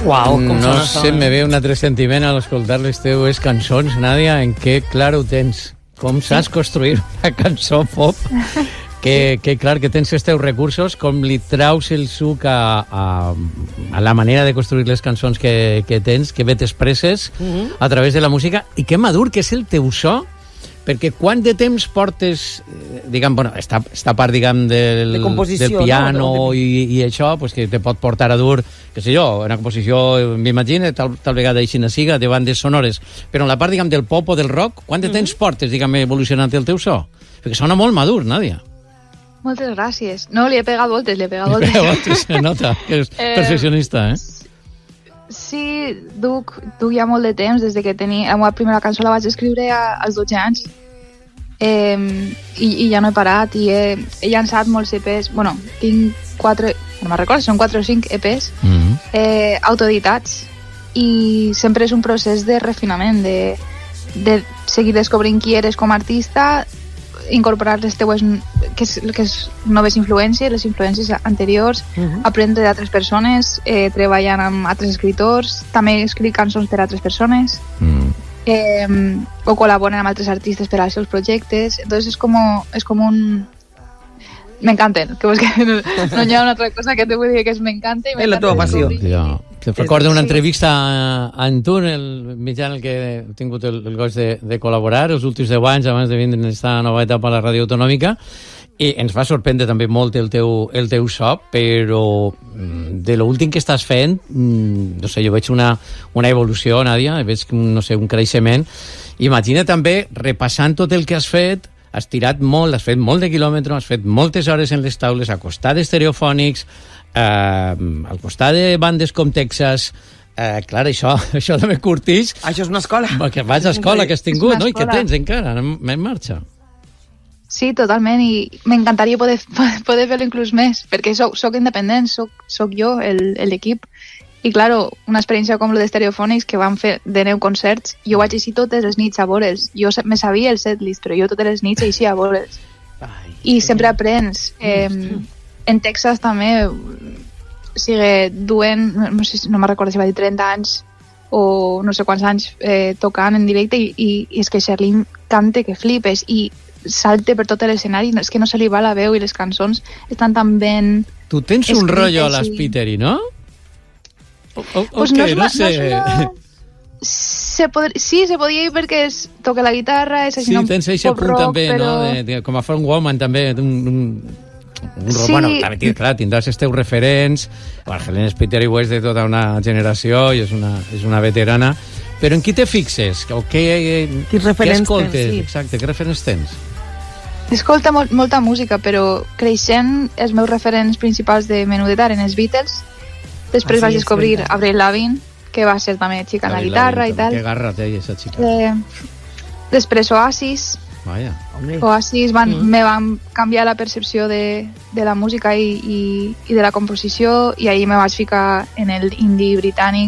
Uau, com no sé, me ve un altre sentiment a l'escoltar les teues cançons, Nàdia, en què clar ho tens. Com saps construir una cançó pop que clar, que tens els teus recursos, com li traus el suc a la manera de construir les cançons que tens, que bé t'expresses a través de la música, i que madur que és el teu so, perquè quant de temps portes, diguem, bueno, esta part, diguem, del piano, no? I això, pues, que te pot portar a dur, que sé jo, una composició, m'imagino, tal vegada així na siga, de bandes sonores, però en la part, diguem, del pop o del rock, quant de temps portes, diguem, evolucionant el teu so? Perquè sona molt madur, Nàdia. Moltes gràcies. No, li he pegat voltes, se nota que és perfeccionista, Sí, duc ja molt de temps, des de que tenia... La meva primera cançó la vaig escriure als 12 anys, i ja no he parat, i he llançat molts EPs. Bueno, tinc 4... No me'n recordo, són 4 o 5 EPs autoeditats, i sempre és un procés de refinament, de seguir descobrint qui eres com a artista, incorporar les teues noves influències, les influències anteriors, aprendre d'altres persones, treballant amb altres escriptors, també escric cançons per a altres persones, o col·laboren amb altres artistes per als seus projectes. Entonces és com un... M'encanten, que no hi ha una altra cosa que te vull dir que és m'encanta. És la teva passió. Te recordo una entrevista a tu, en el mitjà en el que he tingut el goig de col·laborar els últims 10 anys abans de vindre en aquesta nova etapa a la ràdio autonòmica, i ens va sorprendre també molt el teu so, però de l'últim que estàs fent, no sé, jo veig una evolució, Nàdia, veig, no sé, un creixement. Imagina també, repassant tot el que has fet, has tirat molt, has fet molt de quilòmetres, has fet moltes hores en les taules, a costat d'estereofònics, al costat de bandes com Texas. Clar, això també curtix. Això és una escola. Que vaig a escola que has tingut, no? I que tens encara, en marxa. Sí, totalment, i m'encantaria poder fer-lo inclús més, perquè soc independent, soc jo, l'equip. I, claro, una experiència com la d'Estereofònics, que van fer de 9 concerts, jo vaig així totes les nits a veure'ls. Jo me sabia el setlist, però jo totes les nits així a veure'ls. I sempre aprens. En Texas també, o sigui, duen, no me'n recordo si va dir 30 anys o no sé quants anys tocant en directe, i és que Sherlyn canta que flipes, i salte per tot l'escenari, és que no se li va la veu, i les cançons estan tan ben... Tu tens un rotllo a l'Spiteri, no? Pues no sé. Sí, se podria dir perquè toca la guitarra, és així, tens aquest punt també, però... no? Com a frontwoman també, sí. Bueno, també, clar, tindràs els teus referents. Helene Spiteri és de tota una generació i és una veterana. Però en qui te fixes? Què escoltes? Sí. Exacte, què referents tens? Escolta molta música, però creixent els meus referents principals de Menudet eren els Beatles. Després vaig descobrir Avril Lavigne, que va ser també xica en la guitarra i tal. Que garra té aquesta xica. Després Oasis. Vaya. Oasis me van canviar la percepció de la música i de la composició, i ahir me vaig ficar en el indie britànic,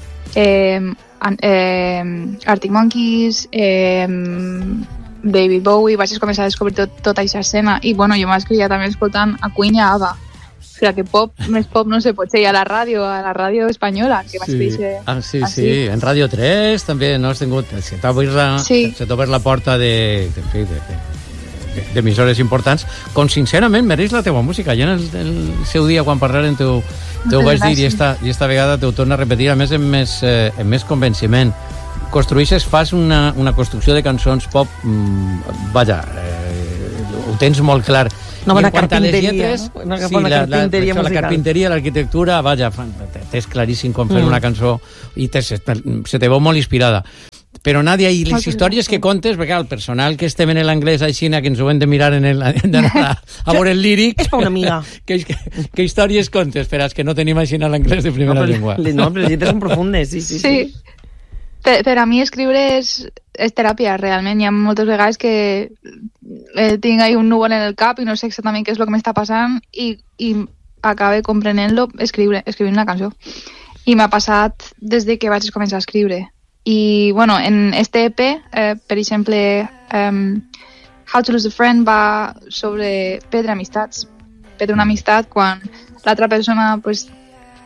Arctic Monkeys, David Bowie. Vaig començar a descobrir tota aquesta escena, i bueno, jo m'vaig criar també escoltant a Queen i a ABBA. O sigui, que més pop no sé, potser hi ha a la ràdio espanyola, que vaig créixer sí, en Ràdio 3 també no has tingut, se t'ha obert la porta d'emissores importants, com sincerament mereix la teva música. Ja en el seu dia, quan parlaren, t'ho vaig dir, i esta vegada t'ho torno a repetir, a més amb més convenciment. Fas una construcció de cançons pop, vaja, ho tens molt clar. Una bona carpinteria, no? La carpinteria, l'arquitectura, vaja, t'és claríssim com fer una cançó, i se te veu molt inspirada. Però, Nàdia, i les històries que contes, perquè el personal que estem en l'anglès així, que ens ho hem de mirar a veure el líric... És per una amiga. Què històries contes, per als que no tenim així l'anglès de primera llengua? No, però les lletres són profundes, sí. Per a mi escriure és teràpia, realment. Hi ha moltes vegades que tinc ahí un núvol en el cap i no sé exactament què és el que m'està passant, i acabe comprenent-lo escrivint una cançó. I m'ha passat des de que vaig començar a escriure. I, bueno, en este EP, per exemple, How to Lose a Friend va sobre perdre amistats. Perdre una amistat quan l'altra persona, pues,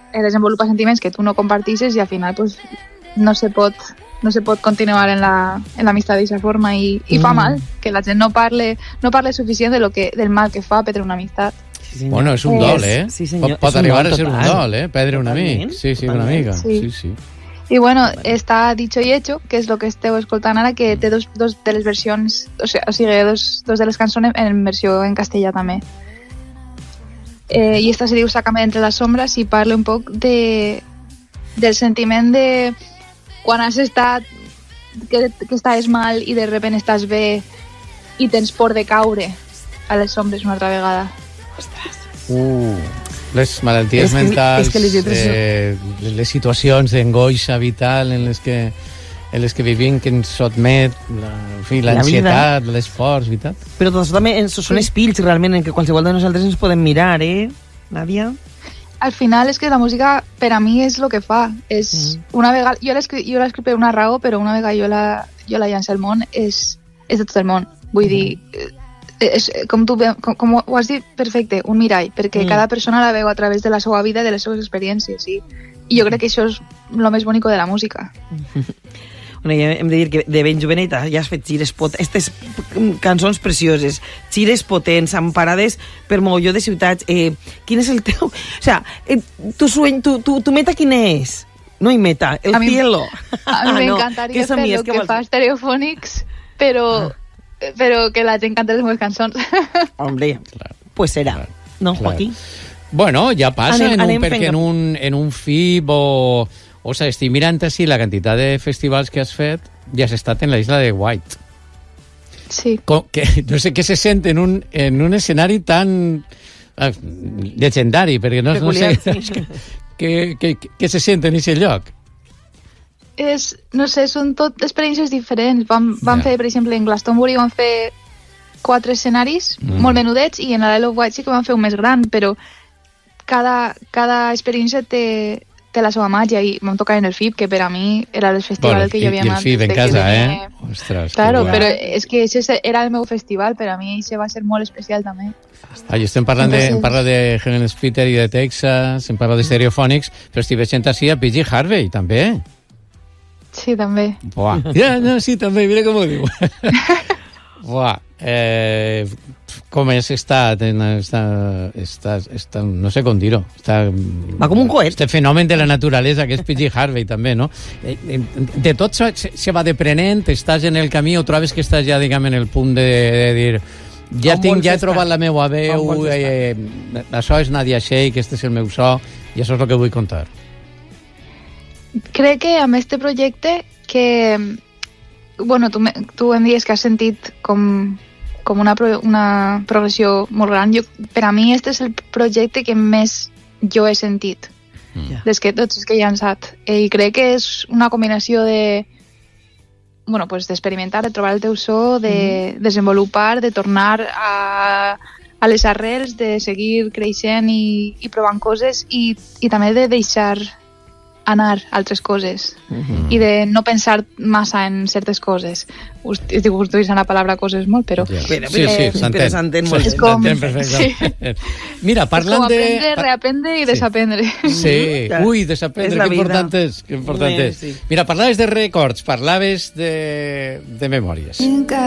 desenvolupa sentiments que tu no compartisses i al final pues, no se pot continuar en l'amistat d'aquesta forma i fa mal que la gent no parle suficient del mal que fa perdre una amistat. Sí, bueno, és un dol, eh? Sí, senyor. Pot arribar a ser un total. dol, perdre un amic. Sí, una mica. Sí. I bueno, està Dicho y Hecho, que és el que esteu escoltant ara, que té dos de les versions, o sigui, dos de les cançons en versió en castellà també. I esta se diu Sácame entre las sombras i parla un poc del sentiment de quan has estat que estaves mal i de repente estàs bé i tens por de caure a les sombres una altra vegada. Les malalties mentals, és que les lletres les situacions d'angoixa vital en les que vivim, que ens sotmet l'ansietat, l'esforç, veritat? Però tots també són espills realment en què qualsevol de nosaltres ens podem mirar, Nàdia? Al final és que la música per a mi és el que fa. És una vegada, jo l'escric per una raó, però una vegada jo la llanço al món és de tot el món. Vull dir, és, com ho has dit perfecte, un mirall, perquè cada persona la veu a través de la seva vida i de les seves experiències, i jo crec que això és el més bonic de la música. Bueno, ja hem de dir que de ben jovenet ja has fet gires aquestes cançons precioses, gires potents, emparades per mogolló de ciutats. Quin és el teu... O sea, tu meta quina és? No hi meta, el cielo. A mi m'encantaria fer el que fa Stereophonics, però que la gent canta les meves cançons. Hombre, pues serà. No, Joaquín? Bueno, ja passa perquè en un FIB o sigui, estic mirant així la quantitat de festivals que has fet i has estat en la isla de White. Sí. No sé què se sent en un escenari tan legendari, perquè no sé què se sent en aquest lloc. No sé, són tot experiències diferents. Vam fer, per exemple, en Glastonbury vam fer 4 escenaris molt menudets i en la Isle of Wight sí que vam fer un més gran, però cada experiència té la seva màgia i vam tocar en el FIB, que per a mi era el festival que jo havia anat. I el FIB en casa, Ostres. Claro, però és que ese era el meu festival, per a mi això va ser molt especial també. I estem parlant de Helen Splitter i de Texas, em parla de Stereophonics, però estic veient així a PG Harvey, també. Sí, també. Buah. Sí, també, mira com ho diu. Buah. Com has estat? No sé com dir-ho. Va com un coet. Este fenomen de la naturalesa que és PG Harvey, també, no? De tot se va deprenent, estàs en el camí o trobes que estàs ja, diguem, en el punt de dir ja he trobat la meva veu, això és Nadia Sheikh, este és el meu so, i això és el que vull contar. Crec que amb este projecte que... Bueno, tu em dius que has sentit com una progressió molt gran. Per a mi este és el projecte que més jo he sentit des que tots els que he llançat. I crec que és una combinació de... Bueno, pues d'experimentar, de trobar el teu so, de desenvolupar, de tornar a les arrels, de seguir creixent i provant coses i també de deixar anar altres coses i de no pensar massa en certes coses. Estic utilitzant la paraula coses molt, però... Sí, s'entén molt. S'entén perfectament. Mira, parlant de... És com aprendre, reaprendre i desaprendre. Sí, desaprendre, que important és. Mira, parlaves de rècords, parlaves de memòries.